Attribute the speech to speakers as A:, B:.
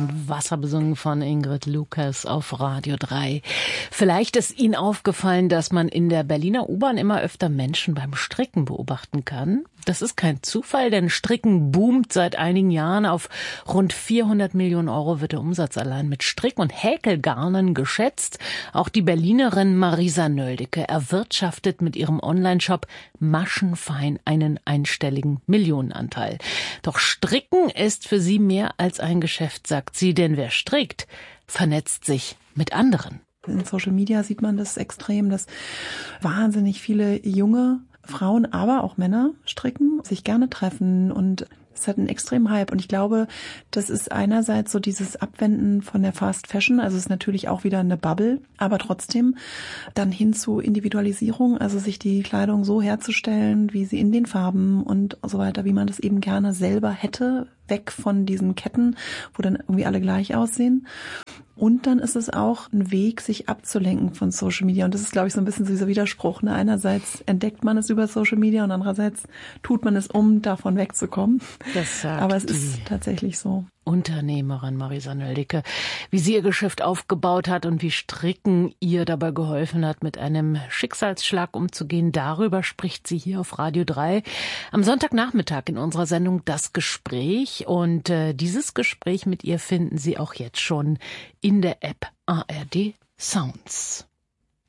A: und Wasser besungen von Ingrid Lucas auf Radio 3. Vielleicht ist Ihnen aufgefallen, dass man in der Berliner U-Bahn immer öfter Menschen beim Stricken beobachten kann. Das ist kein Zufall, denn Stricken boomt seit einigen Jahren. Auf rund 400 Millionen Euro wird der Umsatz allein mit Strick- und Häkelgarnen geschätzt. Auch die Berlinerin Marisa Nöldeke erwirtschaftet mit ihrem Onlineshop Maschenfein einen einstelligen Millionenanteil. Doch Stricken ist für sie mehr als ein Geschäft, sagt sie, denn wer strickt, vernetzt sich mit anderen.
B: In Social Media sieht man das extrem, dass wahnsinnig viele junge Frauen, aber auch Männer stricken, sich gerne treffen und es hat einen extremen Hype. Und ich glaube, das ist einerseits so dieses Abwenden von der Fast Fashion, also es ist natürlich auch wieder eine Bubble, aber trotzdem dann hin zu Individualisierung, also sich die Kleidung so herzustellen, wie sie in den Farben und so weiter, wie man das eben gerne selber hätte, weg von diesen Ketten, wo dann irgendwie alle gleich aussehen. Und dann ist es auch ein Weg, sich abzulenken von Social Media. Und das ist, glaube ich, so ein bisschen so dieser Widerspruch. Ne? Einerseits entdeckt man es über Social Media und andererseits tut man es, um davon wegzukommen.
A: Das sagt
B: Aber es ist tatsächlich so.
A: Unternehmerin Marisa Nöldeke, wie sie ihr Geschäft aufgebaut hat und wie Stricken ihr dabei geholfen hat, mit einem Schicksalsschlag umzugehen. Darüber spricht sie hier auf Radio 3 am Sonntagnachmittag in unserer Sendung Das Gespräch. Und dieses Gespräch mit ihr finden Sie auch jetzt schon in der App ARD Sounds.